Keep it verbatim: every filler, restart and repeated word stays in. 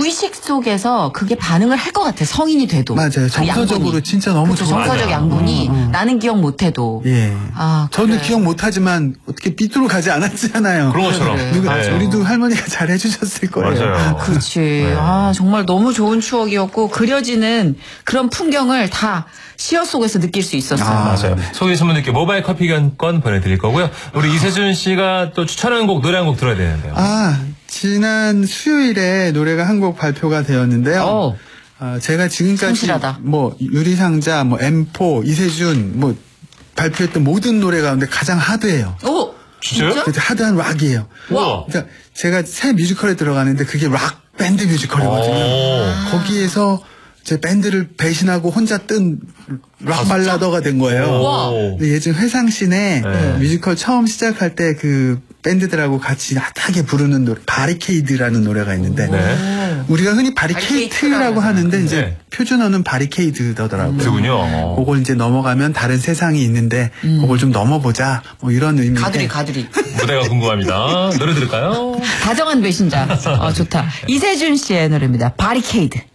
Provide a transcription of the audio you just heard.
무의식 속에서 그게 반응을 할 것 같아. 성인이 돼도. 맞아요. 정서적으로 그 진짜 너무 그렇죠. 좋아요. 정서적 양분이 음, 음. 나는 기억 못해도. 예. 아, 저는 그래. 기억 못하지만 어떻게 삐뚤어 가지 않았잖아요. 그런 것처럼. 그래. 누가, 네. 우리도 할머니가 잘 해주셨을 거예요. 맞아요. 그렇지. 네. 아, 정말 너무 좋은 추억이었고, 그려지는 그런 풍경을 다 시어 속에서 느낄 수 있었어요. 아, 맞아요. 소개해주신 분들께 모바일 커피 교환권 보내드릴 거고요. 우리 이세준 씨가 또 추천하는 곡, 노래 한 곡 들어야 되는데요. 아, 지난 수요일에 노래가 한 곡 발표가 되었는데요. 어. 아, 제가 지금까지 성실하다. 뭐 유리상자, 뭐 엠포, 이세준 뭐 발표했던 모든 노래 가운데 가장 하드해요. 오! 진짜요? 진짜? 그래서 하드한 락이에요. 우와. 그러니까 제가 새 뮤지컬에 들어가는데 그게 락 밴드 뮤지컬이거든요. 오. 거기에서 제 밴드를 배신하고 혼자 뜬 락 발라더가 된 거예요. 우와. 근데 예전 회상씬에 네. 뮤지컬 처음 시작할 때 그 밴드들하고 같이 핫하게 부르는 노래 바리케이드라는 노래가 있는데 네. 우리가 흔히 바리케이트라고 하는데 이제 네. 표준어는 바리케이드더라고요. 그군요. 그걸 이제 넘어가면 다른 세상이 있는데 그걸 좀 넘어보자 뭐 이런 의미인데 가두리, 가두리. 무대가 궁금합니다. 노래 들을까요? 다정한 배신자. 어, 좋다. 이세준 씨의 노래입니다. 바리케이드.